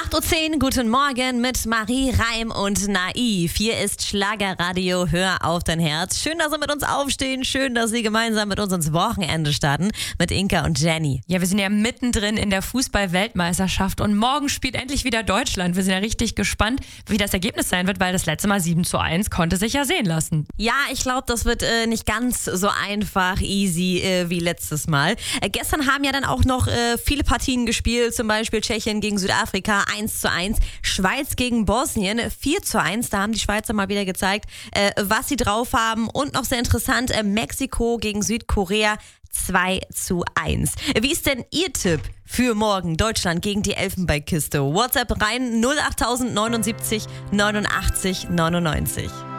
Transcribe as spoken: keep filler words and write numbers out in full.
acht Uhr zehn, guten Morgen mit Marie Reim und Naiv. Hier ist Schlagerradio, hör auf dein Herz. Schön, dass Sie mit uns aufstehen, schön, dass Sie gemeinsam mit uns ins Wochenende starten, mit Inka und Jenny. Ja, wir sind ja mittendrin in der Fußball-Weltmeisterschaft und morgen spielt endlich wieder Deutschland. Wir sind ja richtig gespannt, wie das Ergebnis sein wird, weil das letzte Mal sieben zu eins konnte sich ja sehen lassen. Ja, ich glaube, das wird äh, nicht ganz so einfach, easy äh, wie letztes Mal. Äh, gestern haben ja dann auch noch äh, viele Partien gespielt, zum Beispiel Tschechien gegen Südafrika eins zu eins, Schweiz gegen Bosnien vier zu eins. Da haben die Schweizer mal wieder gezeigt, äh, was sie drauf haben. Und noch sehr interessant, äh, Mexiko gegen Südkorea zwei zu eins. Wie ist denn Ihr Tipp für morgen? Deutschland gegen die Elfenbeinküste. WhatsApp rein null acht neunundsiebzig neunundachtzig neunundneunzig.